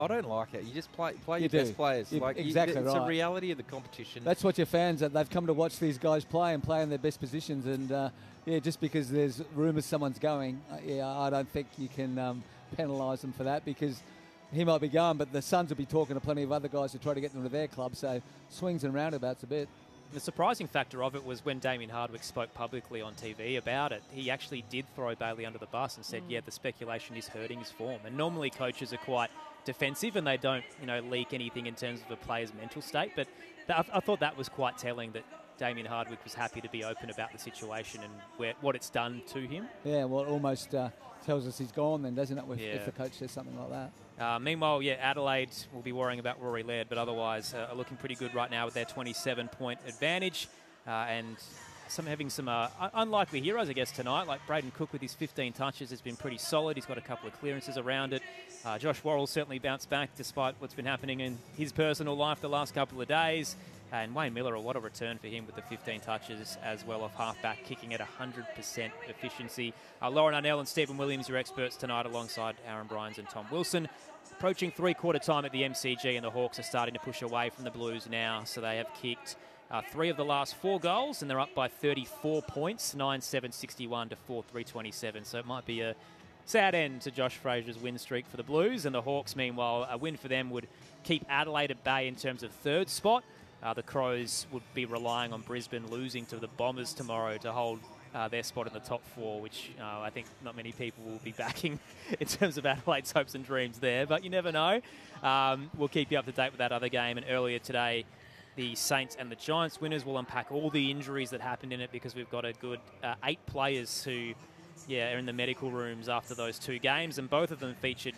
I don't like it. You just play You your do. best players. Exactly it's right. a reality of the competition. That's what your fans, they've come to watch these guys play and play in their best positions. And, just because there's rumours someone's going, I don't think you can penalise them for that, because he might be going, but the Suns will be talking to plenty of other guys to try to get them to their club. So swings and roundabouts a bit. The surprising factor of it was when Damien Hardwick spoke publicly on TV about it, he actually did throw Bailey under the bus and said, the speculation is hurting his form. And normally coaches are quite defensive and they don't, leak anything in terms of a player's mental state. But I thought that was quite telling, that Damien Hardwick was happy to be open about the situation and what it's done to him. Yeah, well, it almost tells us he's gone then, doesn't it, if the coach says something like that. Meanwhile, Adelaide will be worrying about Rory Laird, but otherwise are looking pretty good right now with their 27-point advantage. And having some unlikely heroes, I guess, tonight, like Braden Cook with his 15 touches has been pretty solid. He's got a couple of clearances around it. Josh Worrell certainly bounced back despite what's been happening in his personal life the last couple of days. And Wayne Miller, what a return for him with the 15 touches as well, off half-back, kicking at 100% efficiency. Lauren Arnell and Stephen Williams, your experts tonight, alongside Aaron Bryans and Tom Wilson. Approaching three-quarter time at the MCG, and the Hawks are starting to push away from the Blues now. So they have kicked 3 of the last 4 goals, and they're up by 34 points, 9-7-61 to 4-3-27. So it might be a sad end to Josh Fraser's win streak for the Blues. And the Hawks, meanwhile, a win for them would keep Adelaide at bay in terms of third spot. The Crows would be relying on Brisbane losing to the Bombers tomorrow to hold their spot in the top 4, which I think not many people will be backing in terms of Adelaide's hopes and dreams there. But you never know. We'll keep you up to date with that other game. And earlier today, the Saints and the Giants winners. Will unpack all the injuries that happened in it, because we've got a good 8 players who are in the medical rooms after those 2 games. And both of them featured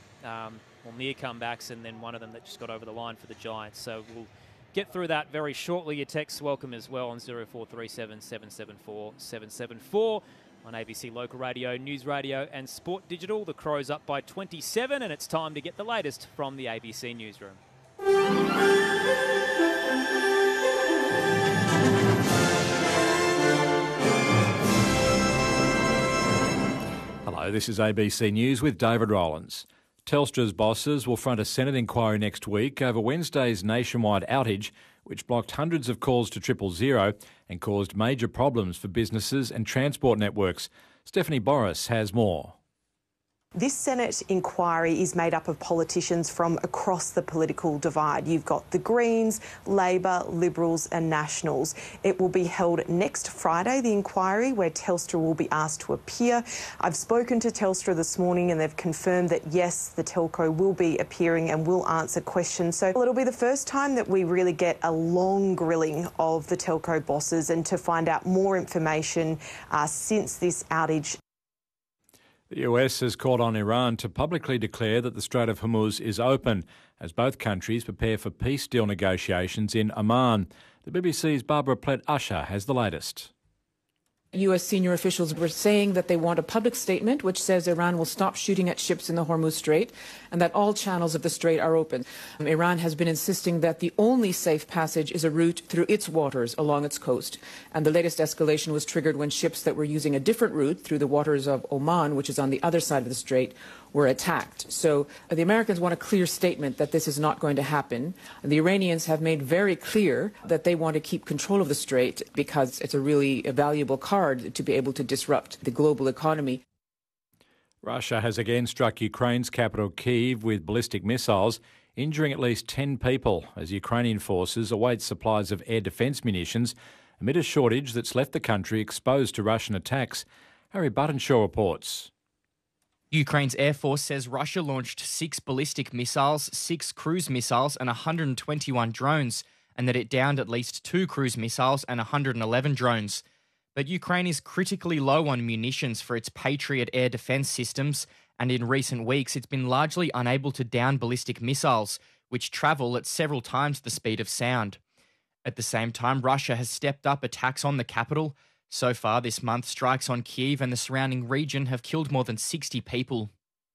near comebacks, and then one of them that just got over the line for the Giants. So we'll get through that very shortly. Your texts welcome as well on 0437 774 774 on ABC Local Radio, News Radio and Sport Digital. The Crows up by 27, and it's time to get the latest from the ABC Newsroom. Hello, this is ABC News with David Rowlands. Telstra's bosses will front a Senate inquiry next week over Wednesday's nationwide outage, which blocked hundreds of calls to 000 and caused major problems for businesses and transport networks. Stephanie Boris has more. This Senate inquiry is made up of politicians from across the political divide. You've got the Greens, Labor, Liberals and Nationals. It will be held next Friday, the inquiry, where Telstra will be asked to appear. I've spoken to Telstra this morning and they've confirmed that, yes, the telco will be appearing and will answer questions. So it'll be the first time that we really get a long grilling of the telco bosses and to find out more information since this outage. The US has called on Iran to publicly declare that the Strait of Hormuz is open as both countries prepare for peace deal negotiations in Oman. The BBC's Barbara Plett-Usher has the latest. U.S. senior officials were saying that they want a public statement which says Iran will stop shooting at ships in the Hormuz Strait and that all channels of the strait are open. Iran has been insisting that the only safe passage is a route through its waters along its coast. And the latest escalation was triggered when ships that were using a different route through the waters of Oman, which is on the other side of the strait, were attacked. So the Americans want a clear statement that this is not going to happen. The Iranians have made very clear that they want to keep control of the strait because it's a really valuable card to be able to disrupt the global economy. Russia has again struck Ukraine's capital Kyiv with ballistic missiles, injuring at least 10 people as Ukrainian forces await supplies of air defence munitions amid a shortage that's left the country exposed to Russian attacks. Harry Buttonshaw reports. Ukraine's Air Force says Russia launched 6 ballistic missiles, 6 cruise missiles and 121 drones, and that it downed at least 2 cruise missiles and 111 drones. But Ukraine is critically low on munitions for its Patriot air defence systems, and in recent weeks it's been largely unable to down ballistic missiles, which travel at several times the speed of sound. At the same time, Russia has stepped up attacks on the capital. So far this month, strikes on Kyiv and the surrounding region have killed more than 60 people.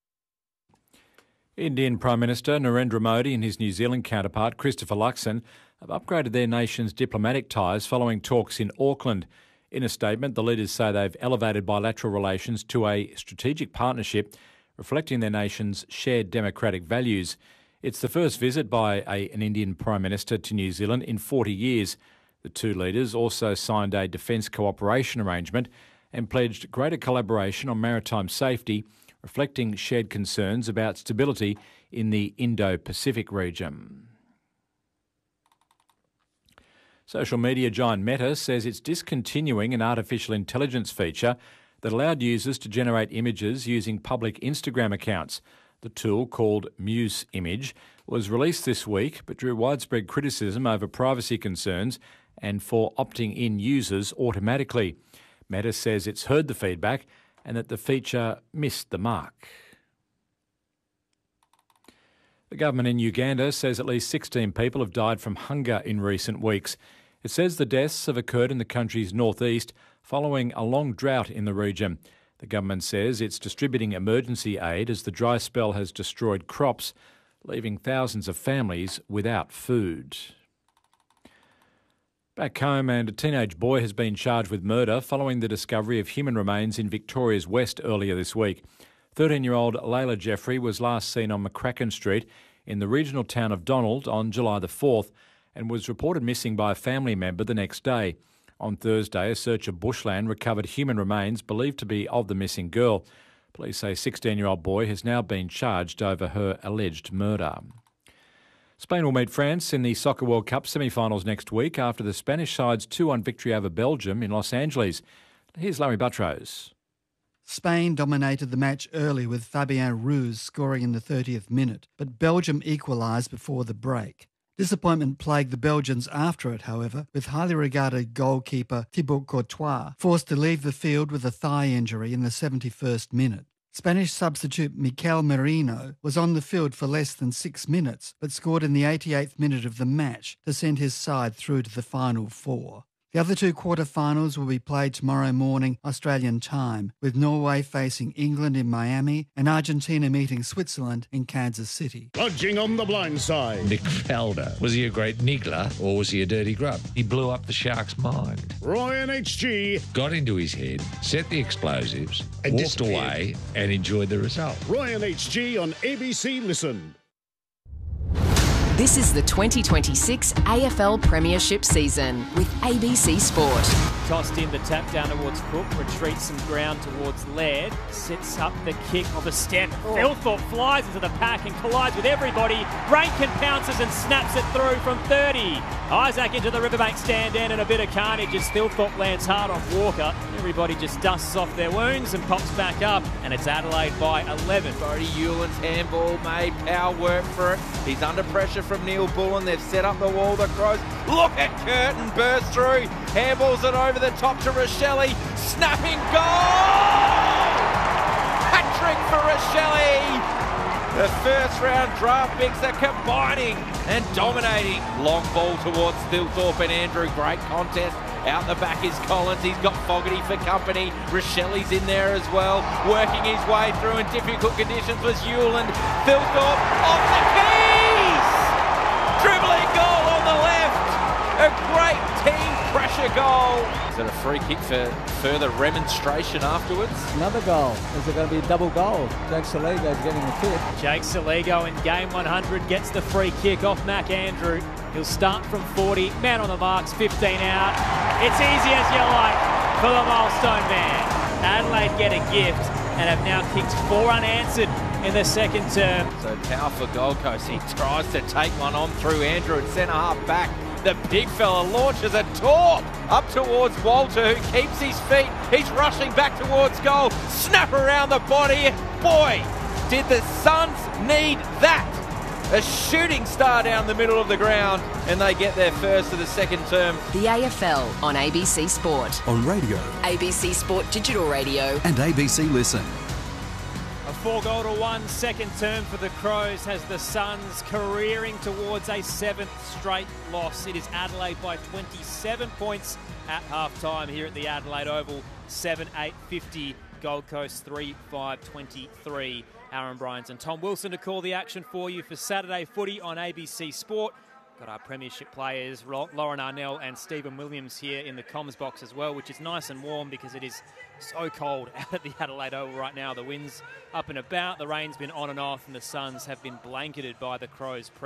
Indian Prime Minister Narendra Modi and his New Zealand counterpart Christopher Luxon have upgraded their nation's diplomatic ties following talks in Auckland. In a statement, the leaders say they've elevated bilateral relations to a strategic partnership reflecting their nation's shared democratic values. It's the first visit by an Indian Prime Minister to New Zealand in 40 years. The two leaders also signed a defence cooperation arrangement and pledged greater collaboration on maritime safety, reflecting shared concerns about stability in the Indo-Pacific region. Social media giant Meta says it's discontinuing an artificial intelligence feature that allowed users to generate images using public Instagram accounts. The tool, called Muse Image, was released this week but drew widespread criticism over privacy concerns and for opting in users automatically. Meta says it's heard the feedback and that the feature missed the mark. The government in Uganda says at least 16 people have died from hunger in recent weeks. It says the deaths have occurred in the country's northeast following a long drought in the region. The government says it's distributing emergency aid as the dry spell has destroyed crops, leaving thousands of families without food. Back home, and a teenage boy has been charged with murder following the discovery of human remains in Victoria's West earlier this week. 13-year-old Layla Jeffrey was last seen on McCracken Street in the regional town of Donald on July the 4th and was reported missing by a family member the next day. On Thursday, a search of bushland recovered human remains believed to be of the missing girl. Police say a 16-year-old boy has now been charged over her alleged murder. Spain will meet France in the Soccer World Cup semi-finals next week after the Spanish side's 2-1 victory over Belgium in Los Angeles. Here's Larry Buttrose. Spain dominated the match early with Fabien Ruiz scoring in the 30th minute, but Belgium equalised before the break. Disappointment plagued the Belgians after it, however, with highly regarded goalkeeper Thibaut Courtois forced to leave the field with a thigh injury in the 71st minute. Spanish substitute Mikel Merino was on the field for less than 6 minutes, but scored in the 88th minute of the match to send his side through to the final four. The other two quarter-finals will be played tomorrow morning Australian time, with Norway facing England in Miami and Argentina meeting Switzerland in Kansas City. Lodging on the blind side. Nick Faldo. Was he a great niggler or was he a dirty grub? He blew up the Sharks' mind. Ryan HG. Got into his head, set the explosives, and walked away and enjoyed the result. Ryan HG on ABC Listen. This is the 2026 AFL Premiership season with ABC Sport. Tossed in the tap down towards Cook, retreats some ground towards Laird, sets up the kick of a step. Philthorpe flies into the pack and collides with everybody. Rankin pounces and snaps it through from 30. Isaac into the Riverbank stand end and a bit of carnage as Philthorpe lands hard on Walker. Everybody just dusts off their wounds and pops back up, and it's Adelaide by 11. Brody Hewlin's handball made power work for it. He's under pressure from Neil Bullen. They've set up the wall, the Crows. Look at Curtin burst through. Handballs it over the top to Rochelle. Snapping goal! Hat-trick for Rochelle! The first round draft picks are combining and dominating. Long ball towards Thilthorpe and Andrew. Great contest. Out the back is Collins. He's got Fogarty for company. Rochelle's in there as well. Working his way through in difficult conditions was Hewland. Thilthorpe off the keys! Dribbling goal on the left. A great team pressure goal. Is it a free kick for further remonstration afterwards? Another goal. Is it going to be a double goal? Jake Saligo's getting the kick. Jake Saligo in game 100 gets the free kick off Mac Andrew. He'll start from 40. Man on the marks, 15 out. It's easy as you like for the milestone man. Adelaide get a gift and have now kicked 4 unanswered in the second term. So powerful Gold Coast. He tries to take one on through Andrew at centre half back. The big fella launches a torp up towards Walter, who keeps his feet. He's rushing back towards goal. Snap around the body. Boy, did the Suns need that. A shooting star down the middle of the ground, and they get their first of the second term. The AFL on ABC Sport. On radio, ABC Sport Digital Radio. and ABC Listen. A 4-1 second term for the Crows has the Suns careering towards a 7th straight loss. It is Adelaide by 27 points at half-time here at the Adelaide Oval. 7-8-50, Gold Coast 3-5-23. Aaron Bryant and Tom Wilson to call the action for you for Saturday footy on ABC Sport. Got our premiership players, Lauren Arnell and Stephen Williams here in the comms box as well, which is nice and warm because it is so cold out at the Adelaide Oval right now. The wind's up and about, the rain's been on and off, and the Suns have been blanketed by the Crows'